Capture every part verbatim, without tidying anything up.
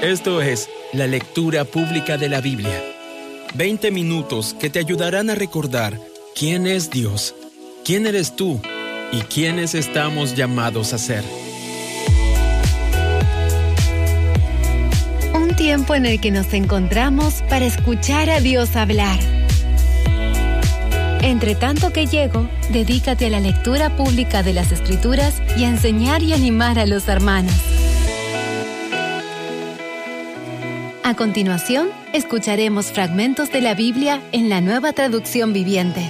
Esto es la lectura pública de la Biblia. veinte minutos que te ayudarán a recordar quién es Dios, quién eres tú y quiénes estamos llamados a ser. Un tiempo en el que nos encontramos para escuchar a Dios hablar. Entre tanto que llego, dedícate a la lectura pública de las Escrituras y a enseñar y animar a los hermanos. A continuación, escucharemos fragmentos de la Biblia en la Nueva Traducción Viviente.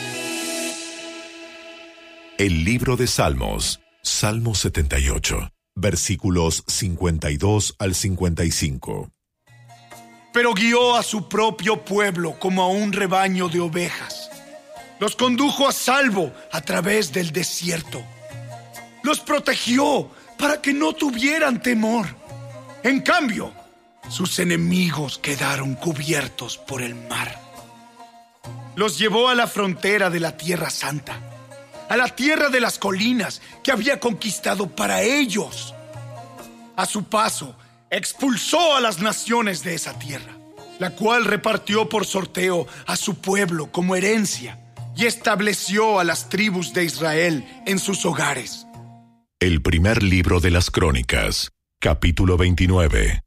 El libro de Salmos, Salmo setenta y ocho, versículos cincuenta y dos al cincuenta y cinco. Pero guió a su propio pueblo como a un rebaño de ovejas. Los condujo a salvo a través del desierto. Los protegió para que no tuvieran temor. En cambio, sus enemigos quedaron cubiertos por el mar. Los llevó a la frontera de la Tierra Santa, a la tierra de las colinas que había conquistado para ellos. A su paso, expulsó a las naciones de esa tierra, la cual repartió por sorteo a su pueblo como herencia y estableció a las tribus de Israel en sus hogares. El primer libro de las Crónicas, capítulo veintinueve.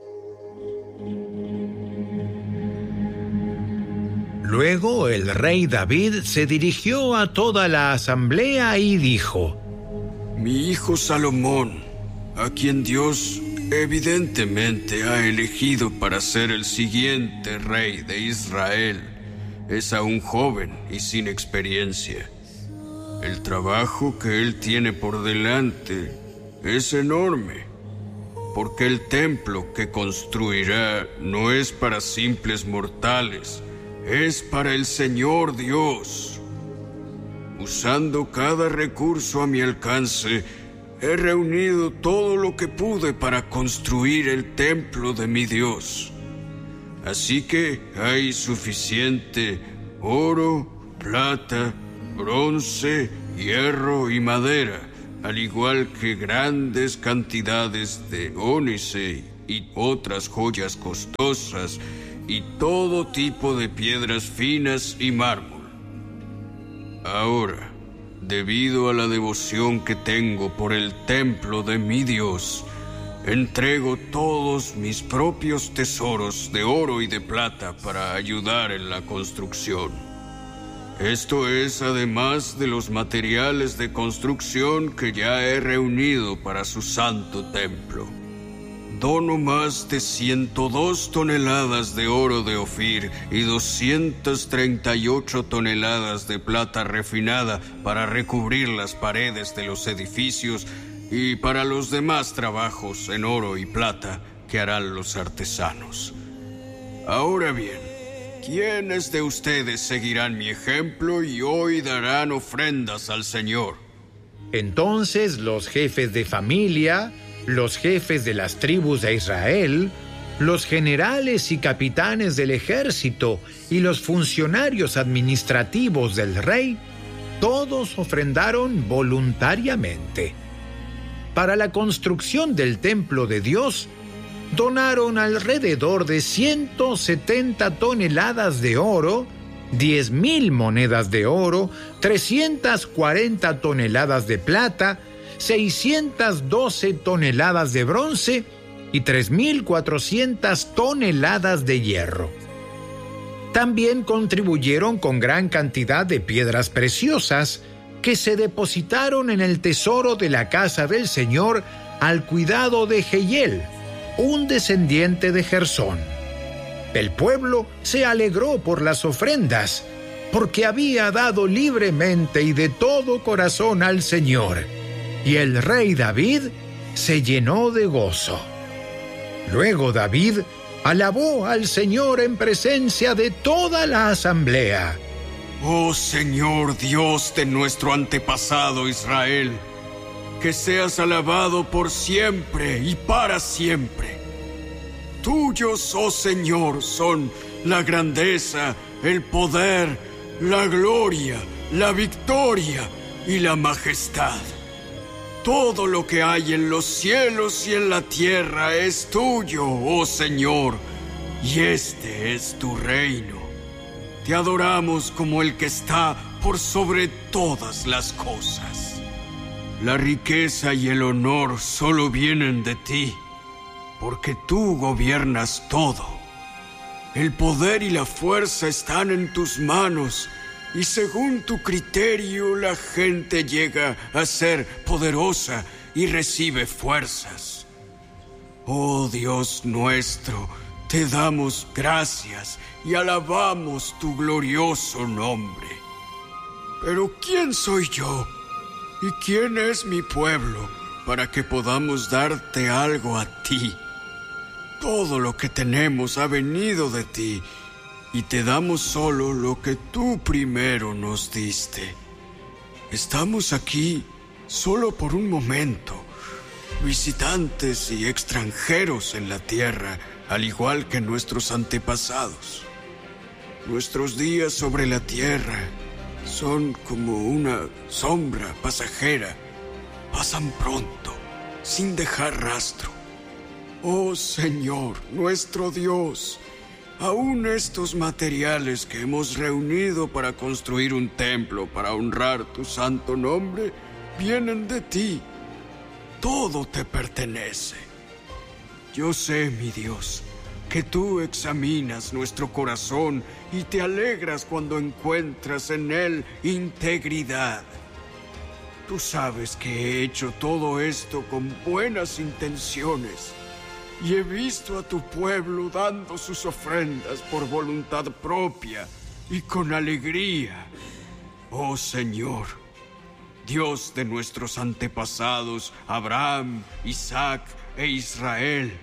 Luego el rey David se dirigió a toda la asamblea y dijo: Mi hijo Salomón, a quien Dios evidentemente ha elegido para ser el siguiente rey de Israel, es aún joven y sin experiencia. El trabajo que él tiene por delante es enorme, porque el templo que construirá no es para simples mortales, es para el Señor Dios. Usando cada recurso a mi alcance, he reunido todo lo que pude para construir el templo de mi Dios. Así que hay suficiente oro, plata, bronce, hierro y madera, al igual que grandes cantidades de ónice y otras joyas costosas, y todo tipo de piedras finas y mármol. Ahora, debido a la devoción que tengo por el templo de mi Dios, entrego todos mis propios tesoros de oro y de plata para ayudar en la construcción. Esto es además de los materiales de construcción que ya he reunido para su santo templo. Dono más de ciento dos toneladas de oro de Ofir y doscientas treinta y ocho toneladas de plata refinada para recubrir las paredes de los edificios y para los demás trabajos en oro y plata que harán los artesanos. Ahora bien, ¿quiénes de ustedes seguirán mi ejemplo y hoy darán ofrendas al Señor? Entonces los jefes de familia, los jefes de las tribus de Israel, los generales y capitanes del ejército y los funcionarios administrativos del rey, todos ofrendaron voluntariamente. Para la construcción del templo de Dios, donaron alrededor de ciento setenta toneladas de oro, diez mil monedas de oro, trescientas cuarenta toneladas de plata, seiscientas doce toneladas de bronce y tres mil cuatrocientas toneladas de hierro. También contribuyeron con gran cantidad de piedras preciosas que se depositaron en el tesoro de la casa del Señor al cuidado de Jehiel, un descendiente de Gersón. El pueblo se alegró por las ofrendas, porque había dado libremente y de todo corazón al Señor. Y el rey David se llenó de gozo. Luego David alabó al Señor en presencia de toda la asamblea. Oh Señor Dios de nuestro antepasado Israel, que seas alabado por siempre y para siempre. Tuyos, oh Señor, son la grandeza, el poder, la gloria, la victoria y la majestad. Todo lo que hay en los cielos y en la tierra es tuyo, oh Señor, y este es tu reino. Te adoramos como el que está por sobre todas las cosas. La riqueza y el honor solo vienen de ti, porque tú gobiernas todo. El poder y la fuerza están en tus manos, y según tu criterio la gente llega a ser poderosa y recibe fuerzas. Oh Dios nuestro, te damos gracias y alabamos tu glorioso nombre. Pero ¿quién soy yo? ¿Y quién es mi pueblo para que podamos darte algo a ti? Todo lo que tenemos ha venido de ti, y te damos solo lo que tú primero nos diste. Estamos aquí solo por un momento, visitantes y extranjeros en la tierra, al igual que nuestros antepasados. Nuestros días sobre la tierra son como una sombra pasajera. Pasan pronto, sin dejar rastro. Oh Señor, nuestro Dios, aún estos materiales que hemos reunido para construir un templo para honrar tu santo nombre vienen de ti. Todo te pertenece. Yo sé, mi Dios, que tú examinas nuestro corazón y te alegras cuando encuentras en él integridad. Tú sabes que he hecho todo esto con buenas intenciones. Y he visto a tu pueblo dando sus ofrendas por voluntad propia y con alegría. Oh Señor, Dios de nuestros antepasados, Abraham, Isaac e Israel,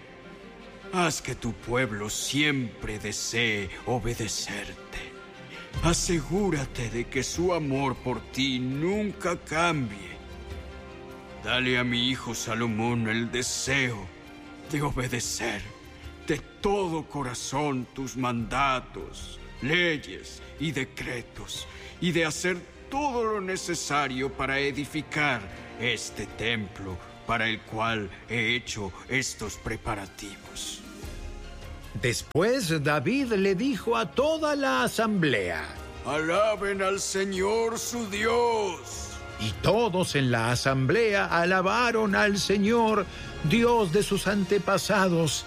haz que tu pueblo siempre desee obedecerte. Asegúrate de que su amor por ti nunca cambie. Dale a mi hijo Salomón el deseo de obedecer de todo corazón tus mandatos, leyes y decretos, y de hacer todo lo necesario para edificar este templo para el cual he hecho estos preparativos. Después David le dijo a toda la asamblea: Alaben al Señor su Dios. Y todos en la asamblea alabaron al Señor, Dios de sus antepasados,